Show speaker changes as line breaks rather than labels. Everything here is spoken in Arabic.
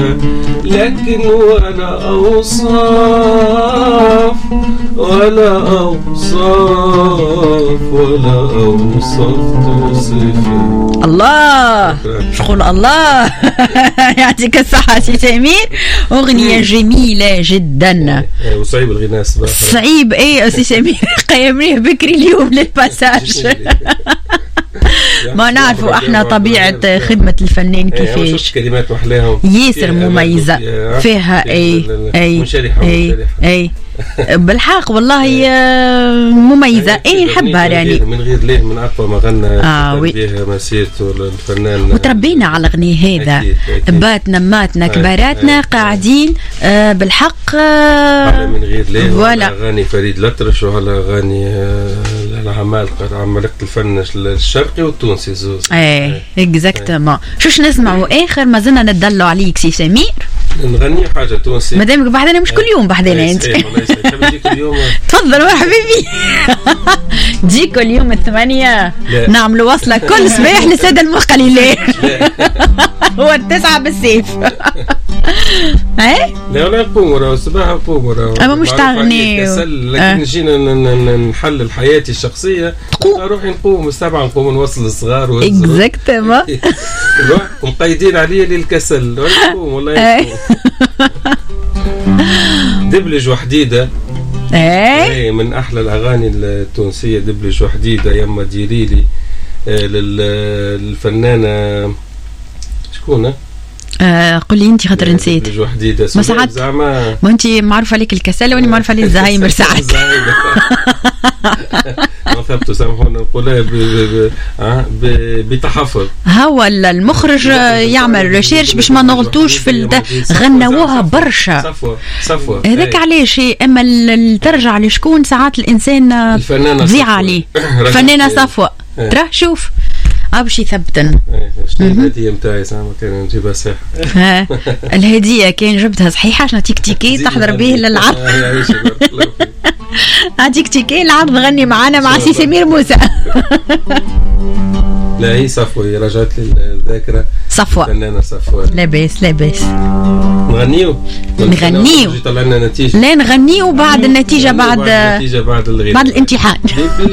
فيها، لكن ولا أوصاف ولا أوصاف ولا أوصاف توصفها.
الله شغل الله يعطيك الصحة سي سمير. أغنية جميلة جدا
وصعيب الغناء
صعيب. ايه سي سمير قيمنيه بكري اليوم للباساج. ما نعرفوا احنا طبيعة خدمة الفنان كيفاش،
كلمات محلاهم
ياسر مميزة فيها. اي بالحق والله مميزة. اي نحبها يعني
من غير ليه من أقوى ما غنى بها مسيرته الفنان،
وتربينا على الغني هذا. باتنا ماتنا كباراتنا قاعدين بالحق
من غير ليه ولا أغاني فريد الأطرش ولا أغاني عمالقة الفن الشرقي والتونسي زوز.
ايه اكزاكتومون. شوش نسمعوا آخر ما زلنا ندلوا عليك سي سمير؟
نغني حاجة تونسي
مادامك بحدنا مش كل يوم بحدنا انت. تفضل حبيبي. جيكو اليوم 8 نعملوا وصلة كل صباح لسادة المقللين. هو 9 بالسيف. ايه
لا ولا نقوم ورا الصباح نقوم ورا
اما مش تغني
لكن جينا نحلل حياتي الشخصية روحي نقوم السبعة نقوم نوصل الصغار
اكزاكتومون
ومقيدين عليا للكسل ولا نقوم والله. دبلج وحديدة ايه من احلى الاغاني التونسية. دبلج وحديدة يما ديريلي للفنانة شكونه
قل لي انت خاطر نسيت
ما ساعات زعما
ما انت معروفه عليك الكسل واني معروفه عليك الزهايمر ساعات.
ما فهمتوا سامحونا نقولها بتحفظ.
هو المخرج يعمل ريشيرش باش ما نغلطوش في غنوها برشا
صفوة
هذاك علاش. اما ترجع لشكون ساعات الانسان تضيع عليه. الفنانة صفوة ترى شوف باش يثبتن.
الهدية متاعي زعما كان نجيبها صحيحة.
الهدية كان جبتها صحيحة. شنو تيك تيكي تحضر به للعرض. نعطيك تيكي العرض غني معانا مع سي سمير موسى.
لا هي صفوة، هي رجعت لي الذاكرة.
صفوة
فنانة صفوة.
لاباس
نغنيو
لا نغنيو بعد النتيجة بعد الامتحان.